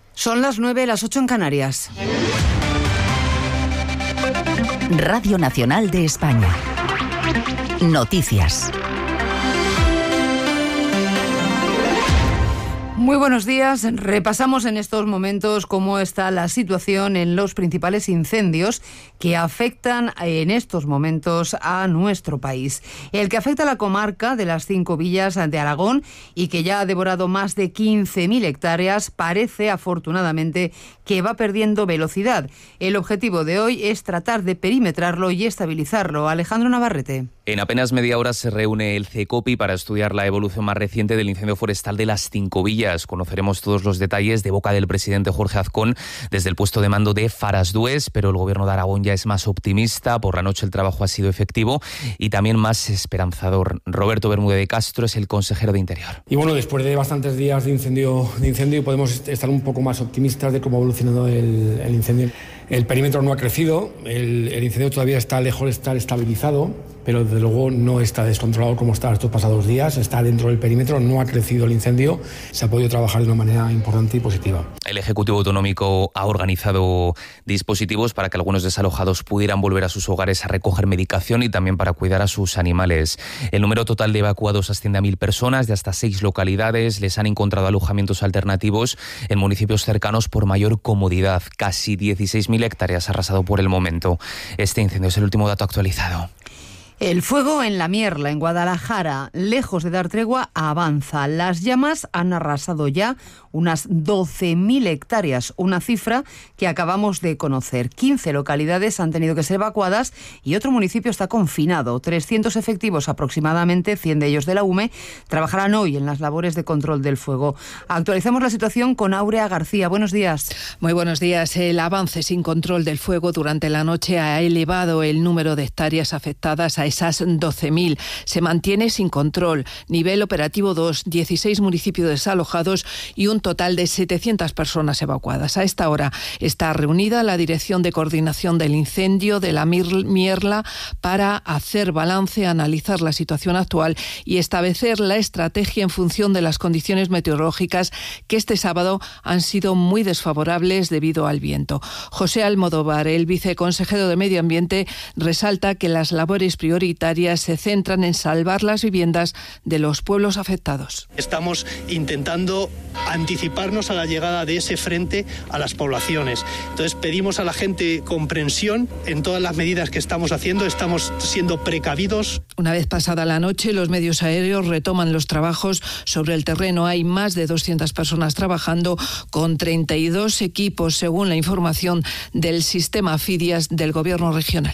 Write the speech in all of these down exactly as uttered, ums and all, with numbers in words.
Son las nueve, las ocho en Canarias. Radio Nacional de España. Noticias. Muy buenos días. Repasamos en estos momentos cómo está la situación en los principales incendios que afectan en estos momentos a nuestro país. El que afecta a la comarca de las cinco villas de Aragón y que ya ha devorado más de quince mil hectáreas parece, afortunadamente, que va perdiendo velocidad. El objetivo de hoy es tratar de perimetrarlo y estabilizarlo. Alejandro Navarrete. En apenas media hora se reúne el CECOPI para estudiar la evolución más reciente del incendio forestal de las cinco villas. Conoceremos todos los detalles de boca del presidente Jorge Azcón desde el puesto de mando de Farasdués, pero el gobierno de Aragón ya es más optimista. Por la noche el trabajo ha sido efectivo y también más esperanzador. Roberto Bermúdez de Castro es el consejero de Interior. Y bueno, después de bastantes días de incendio, de incendio podemos estar un poco más optimistas de cómo ha evolucionado el, el incendio. El perímetro no ha crecido, el, el incendio todavía está lejos de estar estabilizado, pero desde luego no está descontrolado como está estos pasados días, está dentro del perímetro, no ha crecido el incendio, se ha podido trabajar de una manera importante y positiva. El Ejecutivo Autonómico ha organizado dispositivos para que algunos desalojados pudieran volver a sus hogares a recoger medicación y también para cuidar a sus animales. El número total de evacuados asciende a mil personas de hasta seis localidades. Les han encontrado alojamientos alternativos en municipios cercanos por mayor comodidad. Casi dieciséis mil hectáreas arrasado por el momento. Este incendio es el último dato actualizado. El fuego en La Mierla, en Guadalajara, lejos de dar tregua, avanza. Las llamas han arrasado ya unas doce mil hectáreas, una cifra que acabamos de conocer. quince localidades han tenido que ser evacuadas y otro municipio está confinado. trescientos efectivos aproximadamente, cien de ellos de la U M E, trabajarán hoy en las labores de control del fuego. Actualizamos la situación con Áurea García. Buenos días. Muy buenos días. El avance sin control del fuego durante la noche ha elevado el número de hectáreas afectadas a esas doce mil. Se mantiene sin control. Nivel operativo dos, dieciséis municipios desalojados y un total de setecientas personas evacuadas. A esta hora está reunida la Dirección de Coordinación del Incendio de La Mierla para hacer balance, analizar la situación actual y establecer la estrategia en función de las condiciones meteorológicas que este sábado han sido muy desfavorables debido al viento. José Almodóvar, el viceconsejero de Medio Ambiente, resalta que las labores prioritarias se centran en salvar las viviendas de los pueblos afectados. Estamos intentando anticiparnos a la llegada de ese frente a las poblaciones. Entonces pedimos a la gente comprensión en todas las medidas que estamos haciendo, estamos siendo precavidos. Una vez pasada la noche, los medios aéreos retoman los trabajos sobre el terreno. Hay más de doscientas personas trabajando con treinta y dos equipos, según la información del sistema FIDIAS del Gobierno regional.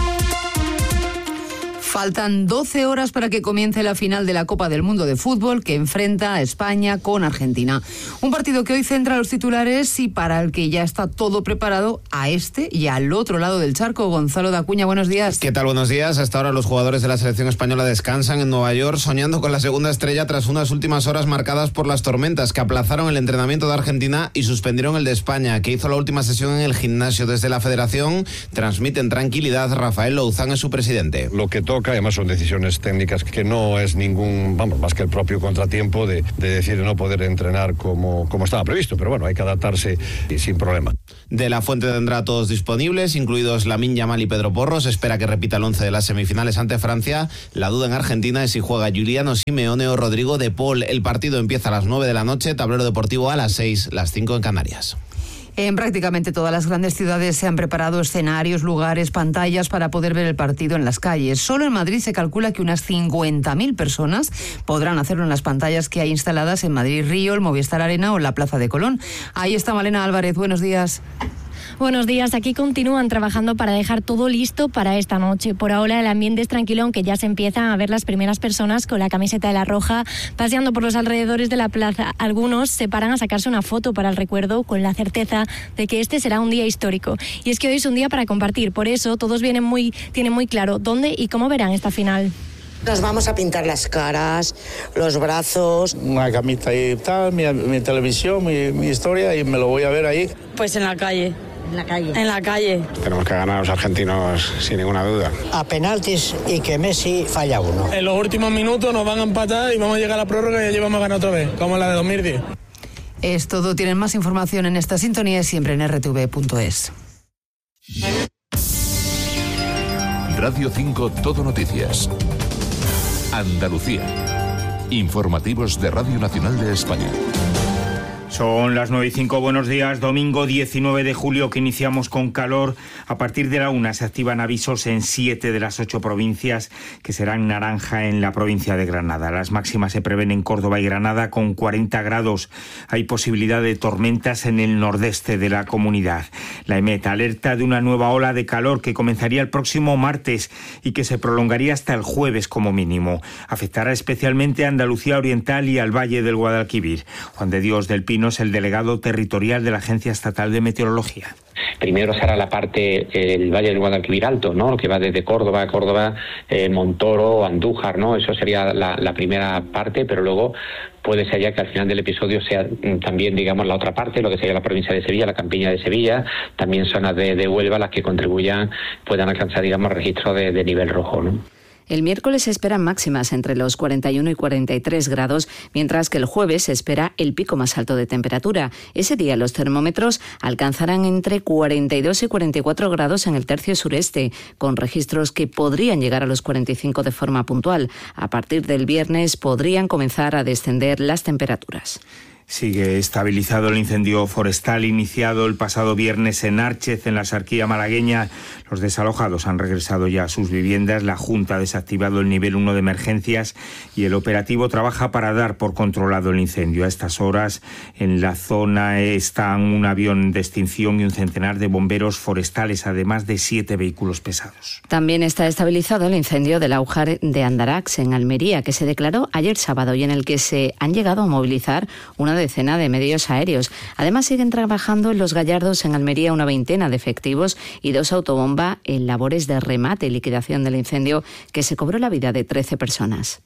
Faltan doce horas para que comience la final de la Copa del Mundo de Fútbol que enfrenta a España con Argentina. Un partido que hoy centra los titulares y para el que ya está todo preparado a este y al otro lado del charco. Gonzalo Dacuña, buenos días. ¿Qué tal? Buenos días. Hasta ahora los jugadores de la selección española descansan en Nueva York soñando con la segunda estrella tras unas últimas horas marcadas por las tormentas que aplazaron el entrenamiento de Argentina y suspendieron el de España, que hizo la última sesión en el gimnasio. Desde la Federación transmiten tranquilidad. Rafael Louzán es su presidente. Lo que toca, además son decisiones técnicas que no es ningún, vamos, más que el propio contratiempo de, de decir no poder entrenar como, como estaba previsto, pero bueno, hay que adaptarse y sin problema. De la Fuente tendrá a todos disponibles, incluidos Lamine Yamal y Pedro Porro. Se espera que repita el once de las semifinales ante Francia. La duda en Argentina es si juega Giuliano Simeone o Rodrigo de Paul. El partido empieza a las nueve de la noche, tablero deportivo a las seis, las cinco en Canarias. En prácticamente todas las grandes ciudades se han preparado escenarios, lugares, pantallas para poder ver el partido en las calles. Solo en Madrid se calcula que unas cincuenta mil personas podrán hacerlo en las pantallas que hay instaladas en Madrid Río, el Movistar Arena o la Plaza de Colón. Ahí está Malena Álvarez, buenos días. Buenos días, aquí continúan trabajando para dejar todo listo para esta noche. Por ahora el ambiente es tranquilo, aunque ya se empiezan a ver las primeras personas con la camiseta de la Roja paseando por los alrededores de la plaza. Algunos se paran a sacarse una foto para el recuerdo con la certeza de que este será un día histórico. Y es que hoy es un día para compartir, por eso todos vienen muy, tienen muy claro dónde y cómo verán esta final. Nos vamos a pintar las caras, los brazos. Una camita y tal, mi, mi televisión, mi, mi historia, y me lo voy a ver ahí. Pues en la calle. En la calle. En la calle. Tenemos que ganar a los argentinos sin ninguna duda. A penaltis y que Messi falla uno. En los últimos minutos nos van a empatar y vamos a llegar a la prórroga y allí vamos a ganar otra vez, como la de dos mil diez. Es todo. Tienen más información en esta sintonía siempre en r t v punto es. Radio cinco Todo Noticias. Andalucía. Informativos de Radio Nacional de España. Son las nueve y cinco, buenos días, domingo diecinueve de julio que iniciamos con calor. A partir de la una se activan avisos en siete de las ocho provincias que serán naranja en la provincia de Granada. Las máximas se prevén en Córdoba y Granada con cuarenta grados. Hay posibilidad de tormentas en el nordeste de la comunidad. La EMET alerta de una nueva ola de calor que comenzaría el próximo martes y que se prolongaría hasta el jueves como mínimo. Afectará especialmente a Andalucía Oriental y al Valle del Guadalquivir. Juan de Dios del Pino es el delegado territorial de la Agencia Estatal de Meteorología. Primero será la parte, el Valle del Guadalquivir Alto, ¿no? Que va desde Córdoba, Córdoba, eh, Montoro, Andújar, ¿no? Eso sería la, la primera parte, pero luego puede ser ya que al final del episodio sea también, digamos, la otra parte, lo que sería la provincia de Sevilla, la campiña de Sevilla, también zonas de, de Huelva, las que contribuyan, puedan alcanzar, digamos, registros de, de nivel rojo, ¿no? El miércoles se esperan máximas entre los cuarenta y uno y cuarenta y tres grados, mientras que el jueves se espera el pico más alto de temperatura. Ese día los termómetros alcanzarán entre cuarenta y dos y cuarenta y cuatro grados en el tercio sureste, con registros que podrían llegar a los cuarenta y cinco de forma puntual. A partir del viernes podrían comenzar a descender las temperaturas. Sigue estabilizado el incendio forestal iniciado el pasado viernes en Árchez, en la Sarquía malagueña. Los desalojados han regresado ya a sus viviendas. La Junta ha desactivado el nivel uno de emergencias y el operativo trabaja para dar por controlado el incendio. A estas horas en la zona están un avión de extinción y un centenar de bomberos forestales, además de siete vehículos pesados. También está estabilizado el incendio del Aujar de Andarax, en Almería, que se declaró ayer sábado y en el que se han llegado a movilizar una decena de medios aéreos. Además, siguen trabajando en Los Gallardos, en Almería, una veintena de efectivos y dos autobomba en labores de remate y liquidación del incendio que se cobró la vida de trece personas.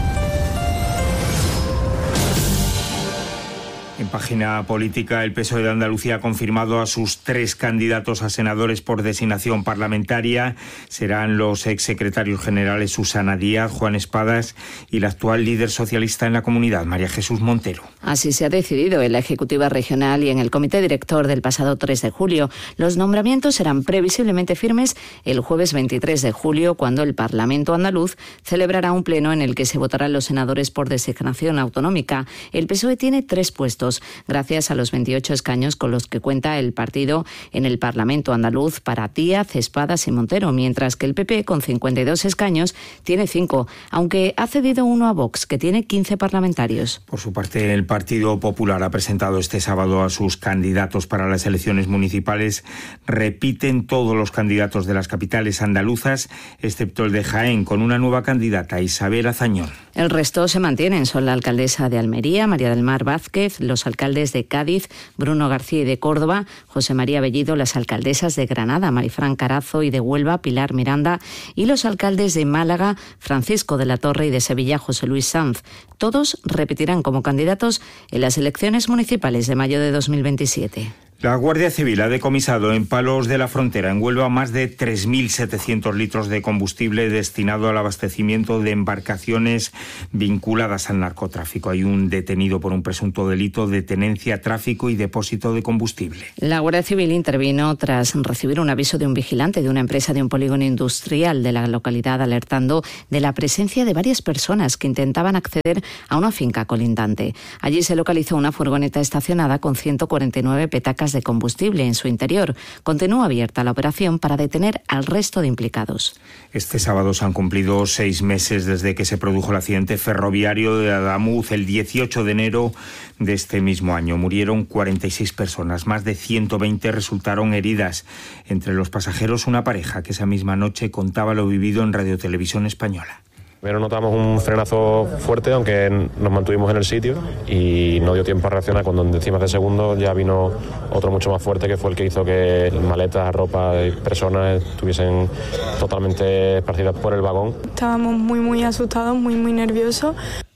En página política, el P S O E de Andalucía ha confirmado a sus tres candidatos a senadores por designación parlamentaria. Serán los exsecretarios generales Susana Díaz, Juan Espadas y la actual líder socialista en la comunidad, María Jesús Montero. Así se ha decidido en la Ejecutiva Regional y en el Comité Director del pasado tres de julio. Los nombramientos serán previsiblemente firmes el jueves veintitrés de julio, cuando el Parlamento andaluz celebrará un pleno en el que se votarán los senadores por designación autonómica. El P S O E tiene tres puestos, gracias a los veintiocho escaños con los que cuenta el partido en el Parlamento andaluz para Díaz, Espadas y Montero, mientras que el P P, con cincuenta y dos escaños, tiene cinco, aunque ha cedido uno a Vox, que tiene quince parlamentarios. Por su parte, el Partido Popular ha presentado este sábado a sus candidatos para las elecciones municipales. Repiten todos los candidatos de las capitales andaluzas, excepto el de Jaén, con una nueva candidata, Isabel Azañón. El resto se mantienen. Son la alcaldesa de Almería, María del Mar Vázquez, los alcaldes de Cádiz, Bruno García, y de Córdoba, José María Bellido, las alcaldesas de Granada, Marifran Carazo, y de Huelva, Pilar Miranda, y los alcaldes de Málaga, Francisco de la Torre, y de Sevilla, José Luis Sanz. Todos repetirán como candidatos en las elecciones municipales de mayo de dos mil veintisiete. La Guardia Civil ha decomisado en Palos de la Frontera, en Huelva, más de tres mil setecientos litros de combustible destinado al abastecimiento de embarcaciones vinculadas al narcotráfico. Hay un detenido por un presunto delito de tenencia, tráfico y depósito de combustible. La Guardia Civil intervino tras recibir un aviso de un vigilante de una empresa de un polígono industrial de la localidad, alertando de la presencia de varias personas que intentaban acceder a una finca colindante. Allí se localizó una furgoneta estacionada con ciento cuarenta y nueve petacas de combustible en su interior. Continúa abierta la operación para detener al resto de implicados. Este sábado se han cumplido seis meses desde que se produjo el accidente ferroviario de Adamuz el dieciocho de enero de este mismo año. Murieron cuarenta y seis personas, más de ciento veinte resultaron heridas. Entre los pasajeros, una pareja que esa misma noche contaba lo vivido en Radio Televisión Española. Primero notamos un frenazo fuerte, aunque nos mantuvimos en el sitio y no dio tiempo a reaccionar. Cuando en décimas de segundo ya vino otro mucho más fuerte, que fue el que hizo que maletas, ropa y personas estuviesen totalmente esparcidas por el vagón. Estábamos muy muy asustados, muy muy nerviosos.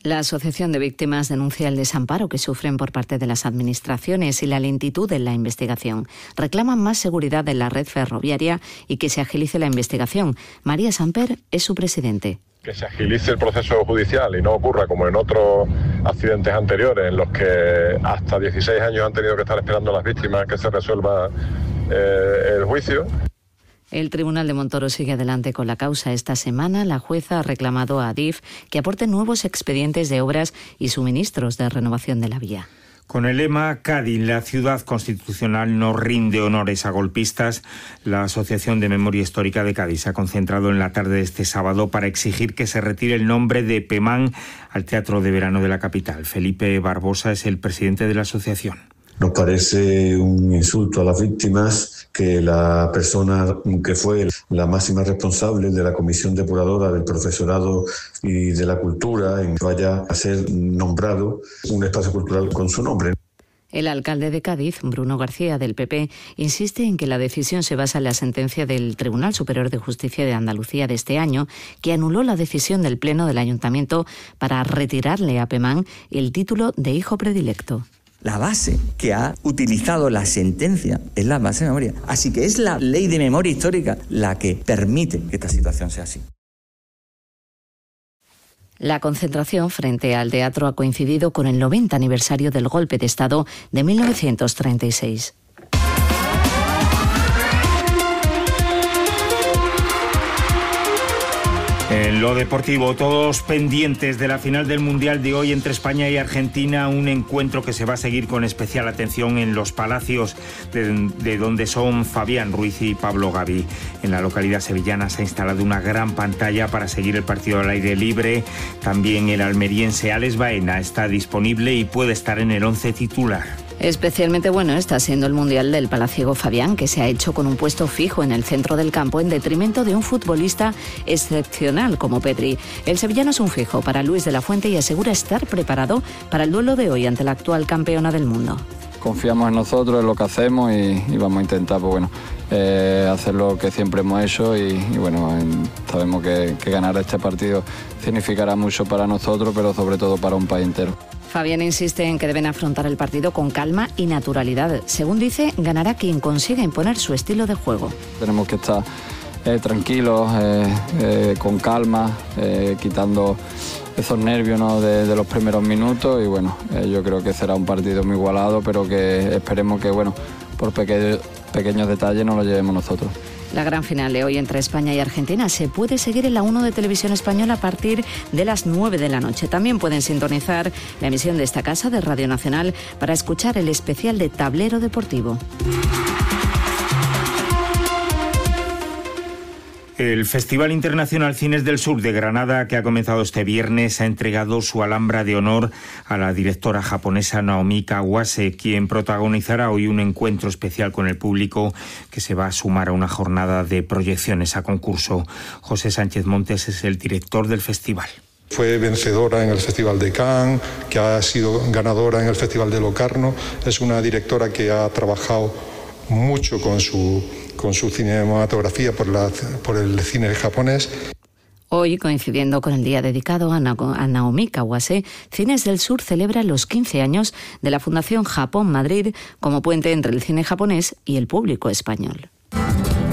La Asociación de Víctimas denuncia el desamparo que sufren por parte de las administraciones y la lentitud en la investigación. Reclaman más seguridad en la red ferroviaria y que se agilice la investigación. María Samper es su presidente. Que se agilice el proceso judicial y no ocurra como en otros accidentes anteriores en los que hasta dieciséis años han tenido que estar esperando a las víctimas que se resuelva eh, el juicio. El Tribunal de Montoro sigue adelante con la causa. Esta semana la jueza ha reclamado a Adif que aporte nuevos expedientes de obras y suministros de renovación de la vía. Con el lema Cádiz, la ciudad constitucional no rinde honores a golpistas, la Asociación de Memoria Histórica de Cádiz se ha concentrado en la tarde de este sábado para exigir que se retire el nombre de Pemán al Teatro de Verano de la capital. Felipe Barbosa es el presidente de la asociación. Nos parece un insulto a las víctimas que la persona que fue la máxima responsable de la comisión depuradora del profesorado y de la cultura vaya a ser nombrado un espacio cultural con su nombre. El alcalde de Cádiz, Bruno García, del P P, insiste en que la decisión se basa en la sentencia del Tribunal Superior de Justicia de Andalucía de este año, que anuló la decisión del Pleno del Ayuntamiento para retirarle a Pemán el título de hijo predilecto. La base que ha utilizado la sentencia es la base de memoria. Así que es la ley de memoria histórica la que permite que esta situación sea así. La concentración frente al teatro ha coincidido con el noventa aniversario del golpe de Estado de mil novecientos treinta y seis. En lo deportivo, todos pendientes de la final del Mundial de hoy entre España y Argentina, un encuentro que se va a seguir con especial atención en los Palacios, de, de donde son Fabián Ruiz y Pablo Gavi. En la localidad sevillana se ha instalado una gran pantalla para seguir el partido al aire libre. También el almeriense Alex Baena está disponible y puede estar en el once titular. Especialmente bueno está siendo el Mundial del palaciego Fabián, que se ha hecho con un puesto fijo en el centro del campo en detrimento de un futbolista excepcional como Pedri. El sevillano es un fijo para Luis de la Fuente y asegura estar preparado para el duelo de hoy ante la actual campeona del mundo. Confiamos en nosotros, en lo que hacemos y, y vamos a intentar pues bueno, eh, hacer lo que siempre hemos hecho y, y bueno, en, sabemos que, que ganar este partido significará mucho para nosotros, pero sobre todo para un país entero. Fabián insiste en que deben afrontar el partido con calma y naturalidad. Según dice, ganará quien consiga imponer su estilo de juego. Tenemos que estar eh, tranquilos, eh, eh, con calma, eh, quitando esos nervios, ¿no?, de, de los primeros minutos y bueno, eh, yo creo que será un partido muy igualado, pero que esperemos que bueno, por peque- pequeños detalles no lo llevemos nosotros. La gran final de hoy entre España y Argentina se puede seguir en la uno de Televisión Española a partir de las nueve de la noche. También pueden sintonizar la emisión de esta casa de Radio Nacional para escuchar el especial de Tablero Deportivo. El Festival Internacional Cines del Sur de Granada, que ha comenzado este viernes, ha entregado su Alhambra de honor a la directora japonesa Naomi Kawase, quien protagonizará hoy un encuentro especial con el público que se va a sumar a una jornada de proyecciones a concurso. José Sánchez Montes es el director del festival. Fue vencedora en el Festival de Cannes, que ha sido ganadora en el Festival de Locarno. Es una directora que ha trabajado mucho con su con su cinematografía por, la, por el cine japonés. Hoy, coincidiendo con el día dedicado a, Na- a Naomi Kawase, Cines del Sur celebra los quince años de la Fundación Japón Madrid como puente entre el cine japonés y el público español.